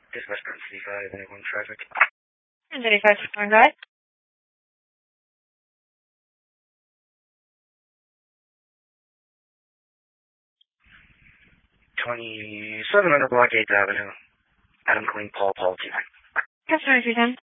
Dispatch 35, anyone traffic? 35, going right? 2700 Block 8th Avenue. Adam Queen, Paul, 2. Customer 310.